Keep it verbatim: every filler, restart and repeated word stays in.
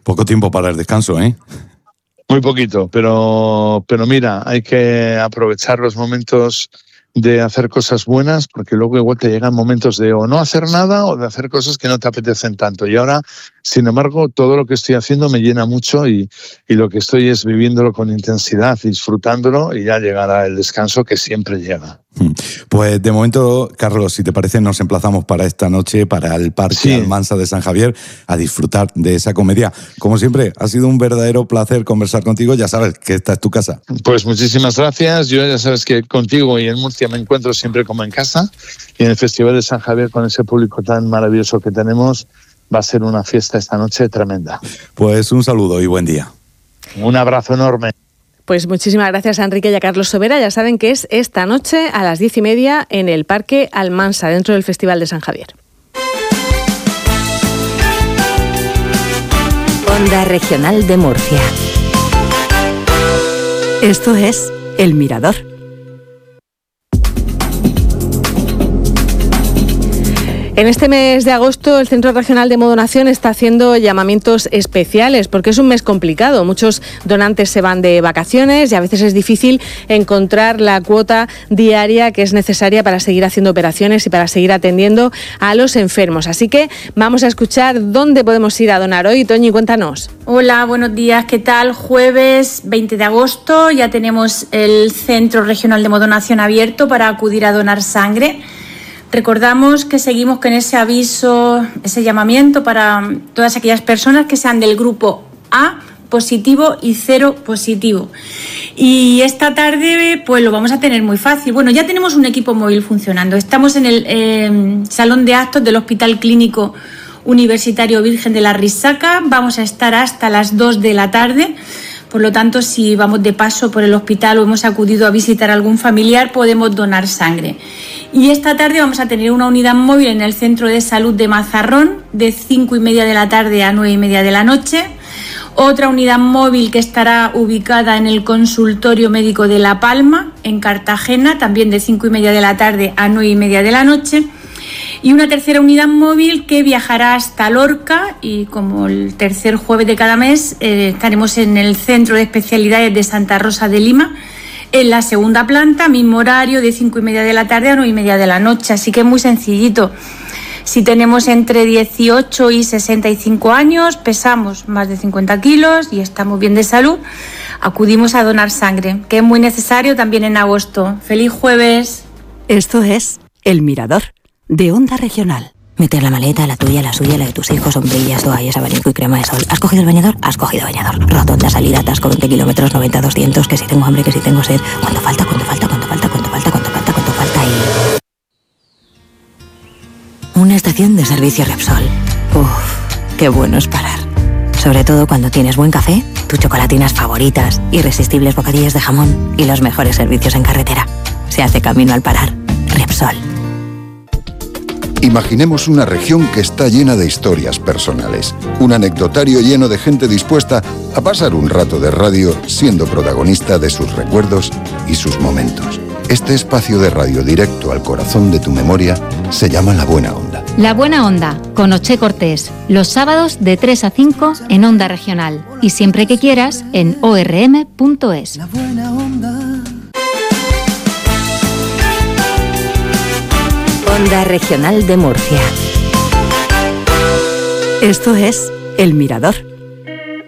Poco tiempo para el descanso, ¿eh? Muy poquito, pero, pero mira, hay que aprovechar los momentos de hacer cosas buenas, porque luego igual te llegan momentos de o no hacer nada o de hacer cosas que no te apetecen tanto. Y ahora, sin embargo, todo lo que estoy haciendo me llena mucho y, y lo que estoy es viviéndolo con intensidad, disfrutándolo, y ya llegará el descanso que siempre llega. Pues de momento, Carlos, si te parece, nos emplazamos para esta noche, para el Parque Sí. Almansa de San Javier, a disfrutar de esa comedia. Como siempre, ha sido un verdadero placer conversar contigo. Ya sabes que esta es tu casa. Pues muchísimas gracias. Yo ya sabes que contigo y en Murcia me encuentro siempre como en casa, y en el Festival de San Javier, con ese público tan maravilloso que tenemos, va a ser una fiesta esta noche tremenda. Pues un saludo y buen día. Un abrazo enorme. Pues muchísimas gracias a Enrique y a Carlos Sobera. Ya saben que es esta noche a las diez y media en el Parque Almansa, dentro del Festival de San Javier. Onda Regional de Murcia. Esto es El Mirador. En este mes de agosto, el Centro Regional de Modonación está haciendo llamamientos especiales porque es un mes complicado. Muchos donantes se van de vacaciones y a veces es difícil encontrar la cuota diaria que es necesaria para seguir haciendo operaciones y para seguir atendiendo a los enfermos. Así que vamos a escuchar dónde podemos ir a donar hoy. Toñi, cuéntanos. Hola, buenos días. ¿Qué tal? Jueves veinte de agosto ya tenemos el Centro Regional de Modonación abierto para acudir a donar sangre. Recordamos que seguimos con ese aviso, ese llamamiento para todas aquellas personas que sean del grupo A positivo y cero positivo. Y esta tarde pues lo vamos a tener muy fácil. Bueno, ya tenemos un equipo móvil funcionando. Estamos en el eh, Salón de Actos del Hospital Clínico Universitario Virgen de la Risaca. Vamos a estar hasta las dos de la tarde. Por lo tanto, si vamos de paso por el hospital o hemos acudido a visitar a algún familiar, podemos donar sangre. Y esta tarde vamos a tener una unidad móvil en el Centro de Salud de Mazarrón, de cinco y media de la tarde a nueve y media de la noche. Otra unidad móvil que estará ubicada en el Consultorio Médico de La Palma, en Cartagena, también de cinco y media de la tarde a nueve y media de la noche. Y una tercera unidad móvil que viajará hasta Lorca, y como el tercer jueves de cada mes eh, estaremos en el Centro de Especialidades de Santa Rosa de Lima, en la segunda planta, mismo horario, de cinco y media de la tarde a nueve y media de la noche. Así que es muy sencillito. Si tenemos entre dieciocho y sesenta y cinco años, pesamos más de cincuenta kilos y estamos bien de salud, acudimos a donar sangre, que es muy necesario también en agosto. ¡Feliz jueves! Esto es El Mirador, de Onda Regional. Meter la maleta, la tuya, la suya, la de tus hijos, sombrillas, toallas, abanico y crema de sol. ¿Has cogido el bañador? Has cogido bañador. Rotonda, salida, atasco, veinte kilómetros, noventa, doscientos, que si tengo hambre, que si tengo sed. ¿Cuánto falta? ¿Cuánto falta? ¿Cuánto falta? ¿Cuánto falta? ¿Cuánto falta? ¿Cuánto falta? Y... una estación de servicio Repsol. Uff, qué bueno es parar. Sobre todo cuando tienes buen café, tus chocolatinas favoritas, irresistibles bocadillos de jamón y los mejores servicios en carretera. Se hace camino al parar. Repsol. Imaginemos una región que está llena de historias personales, un anecdotario lleno de gente dispuesta a pasar un rato de radio siendo protagonista de sus recuerdos y sus momentos. Este espacio de radio directo al corazón de tu memoria se llama La Buena Onda. La Buena Onda, con Oche Cortés, los sábados de tres a cinco en Onda Regional y siempre que quieras en o erre eme punto es. La Buena Onda. Onda Regional de Murcia. Esto es El Mirador.